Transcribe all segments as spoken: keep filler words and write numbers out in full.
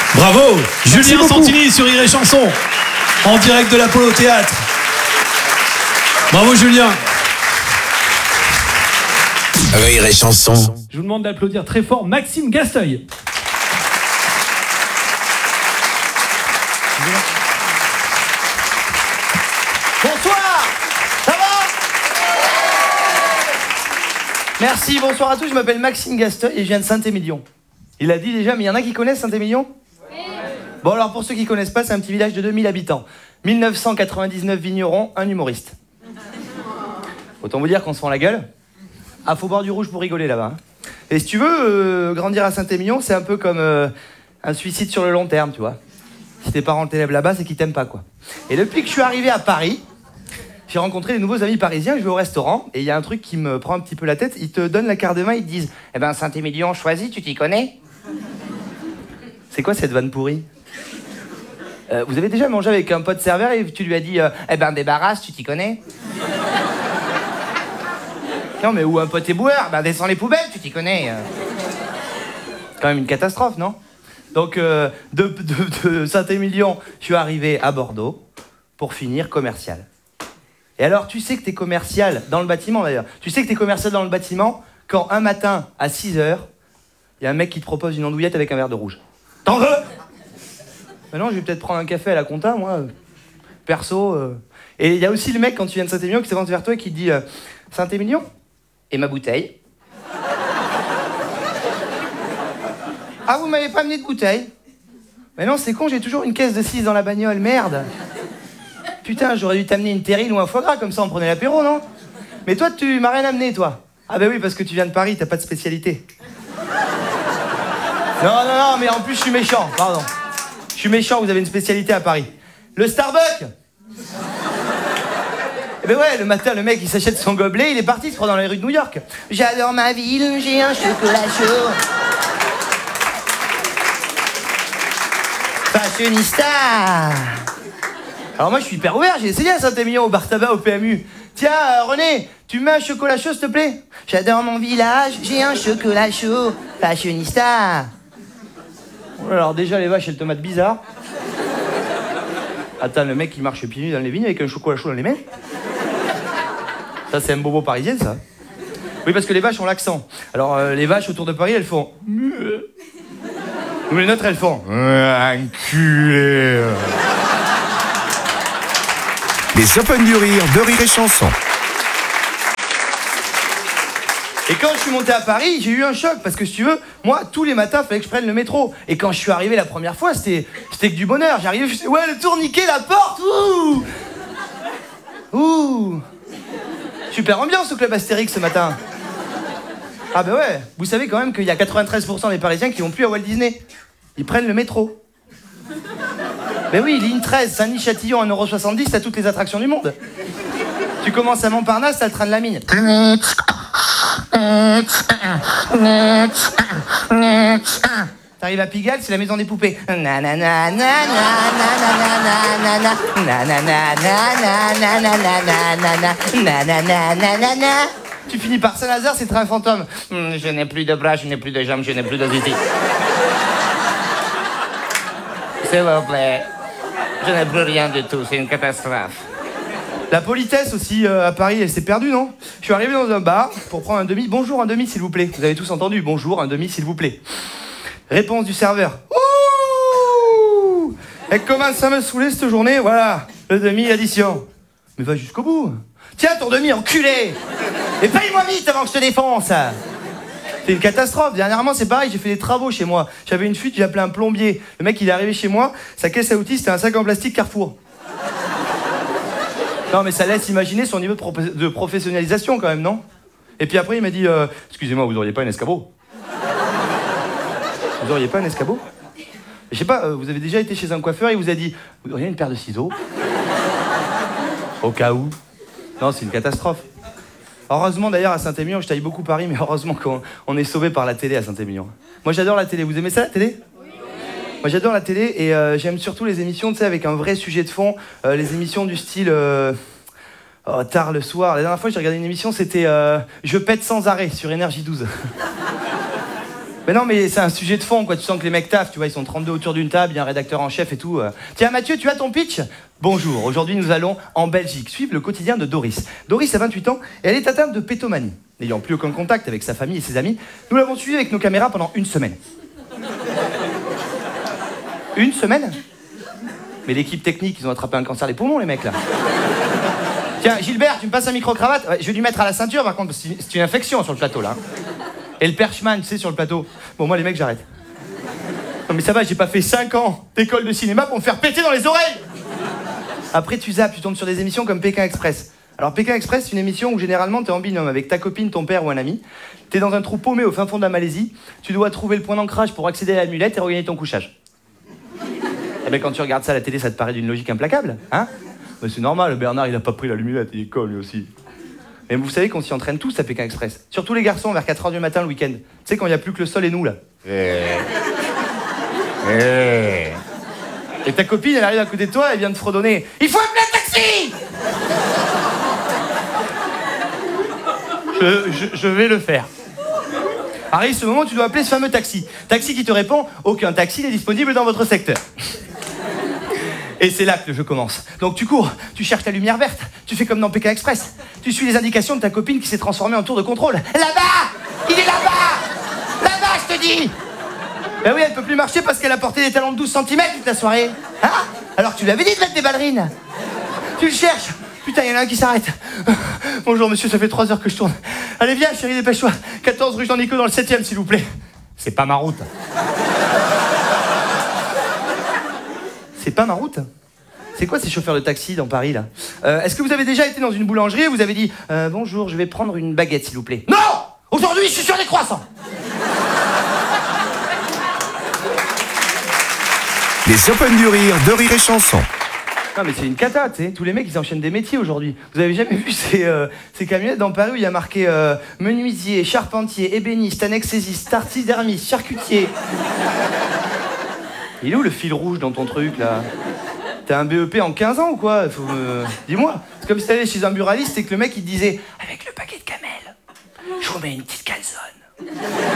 Bravo. Julien Santini sur Rire et Chanson, en direct de l'Apollo Théâtre. Bravo Julien. Rire et Chanson. Je vous demande d'applaudir très fort Maxime Gasteuil. Bonsoir. Ça va? Merci, bonsoir à tous, je m'appelle Maxime Gasteuil et je viens de Saint-Émilion. Il l'a dit déjà, mais il y en a qui connaissent Saint-Émilion? Oui. Bon alors pour ceux qui connaissent pas, c'est un petit village de deux mille habitants. mille neuf cent quatre-vingt-dix-neuf vignerons, un humoriste. Autant vous dire qu'on se fend la gueule. Ah, faut boire du rouge pour rigoler là-bas. Hein. Et si tu veux, euh, grandir à Saint-Émilion, c'est un peu comme euh, un suicide sur le long terme, tu vois. Si tes parents t'élèvent là-bas, c'est qu'ils t'aiment pas, quoi. Et depuis que je suis arrivé à Paris, j'ai rencontré des nouveaux amis parisiens, je vais au restaurant, et il y a un truc qui me prend un petit peu la tête, ils te donnent la carte de main, ils te disent « Eh ben, Saint-Émilion, choisis, tu t'y connais ?» C'est quoi cette vanne pourrie? euh, Vous avez déjà mangé avec un pote serveur et tu lui as dit euh, « Eh ben, débarrasse, tu t'y connais ?» Non, mais ou un pote éboueur, ben descends les poubelles, tu t'y connais. Quand même une catastrophe, non? Donc, euh, de, de, de Saint-Émilion, je suis arrivé à Bordeaux pour finir commercial. Et alors, tu sais que t'es commercial dans le bâtiment, d'ailleurs. Tu sais que t'es commercial dans le bâtiment quand, un matin, à six heures, il y a un mec qui te propose une andouillette avec un verre de rouge. T'en veux? Maintenant, je vais peut-être prendre un café à la compta, moi. Perso. Euh... Et il y a aussi le mec, quand tu viens de Saint-Émilion, qui s'avance vers toi et qui te dit euh, « Saint-Émilion? Et ma bouteille? » Ah, vous m'avez pas amené de bouteille? Mais non, c'est con, j'ai toujours une caisse de six dans la bagnole, merde. Putain, j'aurais dû t'amener une terrine ou un foie gras, comme ça on prenait l'apéro, non? Mais toi, tu m'as rien amené, toi. Ah bah oui, parce que tu viens de Paris, t'as pas de spécialité. Non, non, non, mais en plus, je suis méchant, pardon. Je suis méchant, vous avez une spécialité à Paris. Le Starbucks. Eh ben ouais, le matin, le mec, il s'achète son gobelet, il est parti, il se croit dans les rues de New York. J'adore ma ville, j'ai un chocolat chaud. Fashionista. Alors moi, je suis hyper ouvert, j'ai essayé à Saint-Émilion, au bar tabac, au P M U. Tiens, euh, René, tu mets un chocolat chaud, s'il te plaît? J'adore mon village, j'ai un chocolat chaud. Fashionista. Alors déjà, les vaches, elles te matent bizarre. Attends, le mec, il marche pieds nus dans les vignes avec un chocolat chaud dans les mains. Ça, c'est un bobo parisien, ça. Oui, parce que les vaches ont l'accent. Alors, euh, les vaches autour de Paris, elles font... Ou les nôtres, elles font... Enculé. Les Open du Rire de Rire et Chanson. Et quand je suis monté à Paris, j'ai eu un choc, parce que si tu veux, moi, tous les matins, il fallait que je prenne le métro. Et quand je suis arrivé la première fois, c'était, c'était que du bonheur. J'arrivais, je disais, ouais, le tourniquet, la porte, ouh Ouh Super ambiance au club Astérix ce matin. Ah ben ouais, vous savez quand même qu'il y a quatre-vingt-treize pour cent des Parisiens qui vont plus à Walt Disney. Ils prennent le métro. Ben oui, ligne treize, Saint-Denis-Châtillon, un euro soixante-dix, t'as toutes les attractions du monde. Tu commences à Montparnasse, t'as le train de la mine. T'arrives à Pigalle, c'est la maison des poupées. Tu finis par Saint-Lazare, c'est train fantôme. Je n'ai plus de bras, je n'ai plus de jambes, je n'ai plus de zizi. S'il vous plaît. Je n'ai plus rien du tout, c'est une catastrophe. La politesse aussi euh, à Paris, elle s'est perdue, non? Je suis arrivé dans un bar pour prendre un demi. Bonjour, un demi, s'il vous plaît. Vous avez tous entendu. Bonjour, un demi, s'il vous plaît. Réponse du serveur. Ouh! Elle commence à me saouler cette journée. Voilà, le demi, addition. Mais va jusqu'au bout. Tiens, ton demi, enculé! Et paye-moi vite avant que je te défonce. C'est une catastrophe. Dernièrement, c'est pareil, j'ai fait des travaux chez moi. J'avais une fuite, j'ai appelé un plombier. Le mec, il est arrivé chez moi, sa caisse à outils, c'était un sac en plastique Carrefour. Non, mais ça laisse imaginer son niveau de, pro de professionnalisation quand même, non? Et puis après, il m'a dit euh, « Excusez-moi, vous auriez pas un escabeau ?» Vous auriez pas un escabeau? Je sais pas, euh, vous avez déjà été chez un coiffeur et il vous a dit « Vous auriez une paire de ciseaux ?» Au cas où. Non, c'est une catastrophe. Heureusement d'ailleurs à Saint-Émilion, je taille beaucoup Paris, mais heureusement qu'on on est sauvé par la télé à Saint-Émilion. Moi j'adore la télé, vous aimez ça la télé? Oui. Moi j'adore la télé et euh, j'aime surtout les émissions, tu sais, avec un vrai sujet de fond, euh, les émissions du style euh, oh, tard le soir. La dernière fois j'ai regardé une émission, c'était euh, Je pète sans arrêt sur Énergie douze. Mais non, mais c'est un sujet de fond, quoi. Tu sens que les mecs taffent, tu vois, ils sont trente-deux autour d'une table, il y a un rédacteur en chef et tout. euh. Tiens, Mathieu, tu as ton pitch? Bonjour, aujourd'hui nous allons en Belgique suivre le quotidien de Doris. Doris a vingt-huit ans et elle est atteinte de pétomanie. N'ayant plus aucun contact avec sa famille et ses amis, nous l'avons suivie avec nos caméras pendant une semaine. Une semaine? Mais l'équipe technique, ils ont attrapé un cancer des poumons, les mecs, là. Tiens, Gilbert, tu me passes un micro-cravate? Ouais, je vais lui mettre à la ceinture, par contre, parce que c'est une infection sur le plateau, là. Et le perchman, tu sais, sur le plateau. Bon, moi, les mecs, j'arrête. Non, mais ça va, j'ai pas fait cinq ans d'école de cinéma pour me faire péter dans les oreilles. Après, tu zappes, tu tombes sur des émissions comme Pékin Express. Alors, Pékin Express, c'est une émission où généralement, t'es en binôme avec ta copine, ton père ou un ami. T'es dans un trou paumé au fin fond de la Malaisie. Tu dois trouver le point d'ancrage pour accéder à l'amulette et regagner ton couchage. Eh ben, quand tu regardes ça à la télé, ça te paraît d'une logique implacable, hein? Mais c'est normal, Bernard, il a pas pris la lumette, il est con, lui aussi. Mais vous savez qu'on s'y entraîne tous à Pékin Express. Surtout les garçons, vers quatre heures du matin le week-end. Tu sais, quand il n'y a plus que le sol et nous, là. Et ta copine, elle arrive à côté de toi, elle vient de fredonner. Il faut appeler un taxi! je, je, je vais le faire. Arrive ce moment où tu dois appeler ce fameux taxi. Taxi qui te répond, aucun taxi n'est disponible dans votre secteur. Et c'est là que le jeu commence. Donc tu cours, tu cherches ta lumière verte, tu fais comme dans Pékin Express. Tu suis les indications de ta copine qui s'est transformée en tour de contrôle. Là-bas! Il est là-bas! Là-bas, je te dis! Ben oui, elle peut plus marcher parce qu'elle a porté des talons de douze centimètres toute la soirée. Hein? Alors tu lui avais dit de mettre des ballerines. Tu le cherches. Putain, il y en a un qui s'arrête. Bonjour monsieur, ça fait trois heures que je tourne. Allez viens, chérie, dépêche-toi. quatorze rue Jean-Nico dans le septième, s'il vous plaît. C'est pas ma route. C'est pas ma route. C'est quoi ces chauffeurs de taxi dans Paris, là? euh, Est-ce que vous avez déjà été dans une boulangerie et vous avez dit euh, « Bonjour, je vais prendre une baguette, s'il vous plaît ». Non! Aujourd'hui, je suis sur des croissants. Les Open du Rire de Rire et Chanson. Non mais c'est une cata, tu sais. Tous les mecs, ils enchaînent des métiers aujourd'hui. Vous avez jamais vu ces, euh, ces camionnettes dans Paris où il y a marqué euh, menuisier, charpentier, ébéniste, anesthésiste, taxidermiste, charcutier. Il est où le fil rouge dans ton truc, là? T'as un B E P en quinze ans ou quoi? Faut me... Dis-moi. C'est comme si t'allais chez un buraliste et que le mec, il te disait « Avec le paquet de camel, je vous mets une petite calzone.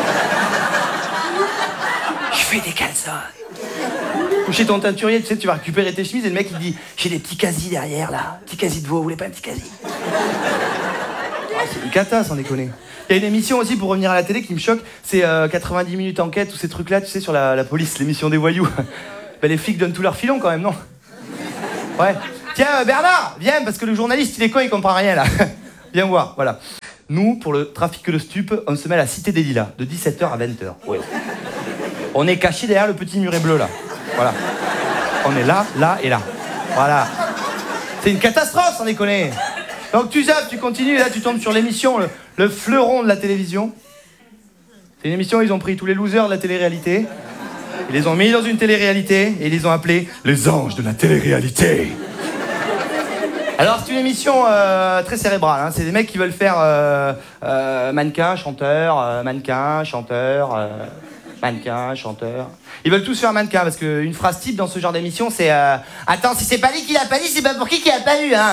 Je fais des calzones. » Ou chez ton teinturier, tu sais, tu vas récupérer tes chemises et le mec, il te dit « J'ai des petits casis derrière, là. Petit quasi de veau, vous voulez pas un petit quasi ?» Ah, c'est une cata, sans déconner. Il y a une émission aussi, pour revenir à la télé, qui me choque, c'est euh, quatre-vingt-dix minutes enquête, tous ces trucs-là, tu sais, sur la, la police, l'émission des voyous. Ben, les flics donnent tout leur filon quand même, non? Ouais. Tiens, euh, Bernard, viens, parce que le journaliste, il est con, il comprend rien, là. Viens voir, voilà. Nous, pour le trafic de stupes, on se met à la Cité des Lilas, de dix-sept heures à vingt heures. Ouais. On est caché derrière le petit muret bleu, là. Voilà. On est là, là et là. Voilà. C'est une catastrophe, sans déconner. Donc tu zappes, tu continues, et là tu tombes sur l'émission, le, le fleuron de la télévision. C'est une émission où ils ont pris tous les losers de la télé-réalité, ils les ont mis dans une télé-réalité, et ils les ont appelés les anges de la télé-réalité. Alors c'est une émission euh, très cérébrale, hein. C'est des mecs qui veulent faire euh, euh, mannequin, chanteur, euh, mannequin, chanteur, euh, mannequin, chanteur. Ils veulent tous faire mannequin, parce qu'une phrase type dans ce genre d'émission, c'est euh, « Attends, si c'est pas lui qui l'a pas dit, c'est pas pour qui qui l'a pas eu, hein ?»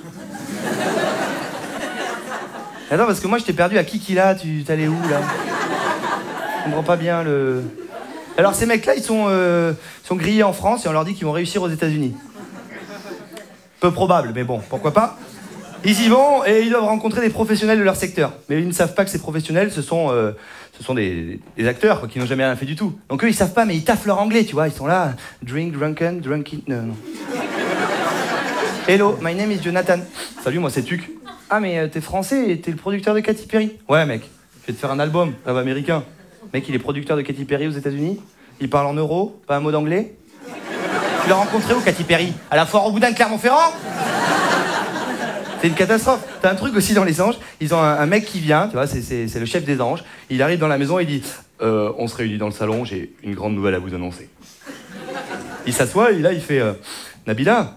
Attends, parce que moi je t'ai perdu à qui qui l'a, tu t'allais où là? Je comprends pas bien le... Alors ces mecs là ils sont, euh, sont grillés en France et on leur dit qu'ils vont réussir aux États-Unis. Peu probable, mais bon, pourquoi pas. Ils y vont et ils doivent rencontrer des professionnels de leur secteur. Mais ils ne savent pas que ces professionnels, ce sont, euh, ce sont des, des acteurs quoi, qui n'ont jamais rien fait du tout. Donc eux ils savent pas mais ils taffent leur anglais, tu vois, ils sont là, drink, drunken, drunken... Non, non. Hello, my name is Jonathan. Salut, moi c'est Tuc. Ah mais euh, t'es français et t'es le producteur de Katy Perry? Ouais mec, je vais te faire un album, rêve américain. Mec il est producteur de Katy Perry aux États-Unis. Il parle en euros, pas un mot d'anglais. Tu l'as rencontré où Katy Perry? À la foire au boudin de Clermont-Ferrand? C'est une catastrophe. T'as un truc aussi dans les anges, ils ont un, un mec qui vient, tu vois, c'est, c'est, c'est le chef des anges. Il arrive dans la maison et il dit euh, on se réunit dans le salon, j'ai une grande nouvelle à vous annoncer. Il s'assoit et là il fait euh, Nabila,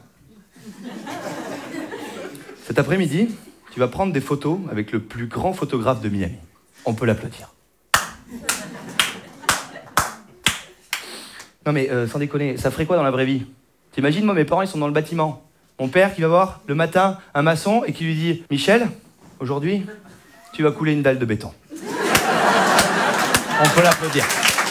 cet après-midi, tu vas prendre des photos avec le plus grand photographe de Miami. On peut l'applaudir. Non mais, euh, sans déconner, ça ferait quoi dans la vraie vie? T'imagines, moi, mes parents, ils sont dans le bâtiment. Mon père qui va voir, le matin, un maçon et qui lui dit « Michel, aujourd'hui, tu vas couler une dalle de béton. » On peut l'applaudir.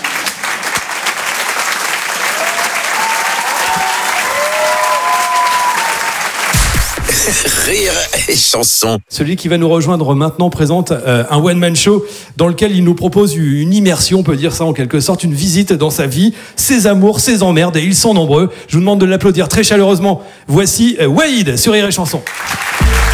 Rire et chanson. Celui qui va nous rejoindre maintenant présente euh, un one-man show dans lequel il nous propose une immersion, on peut dire ça en quelque sorte, une visite dans sa vie, ses amours, ses emmerdes, et ils sont nombreux. Je vous demande de l'applaudir très chaleureusement. Voici euh, Wahid sur Rire et Chanson.